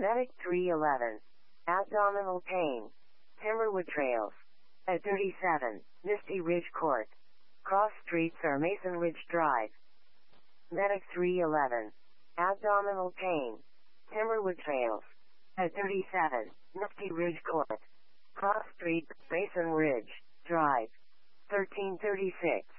Medic 311. Abdominal pain. Timberwood Trails. At 37, Misty Ridge Court. Cross streets or Mason Ridge Drive. Medic 311. Abdominal pain. Timberwood Trails. At 37, Misty Ridge Court. Cross Street, Mason Ridge Drive. 1336.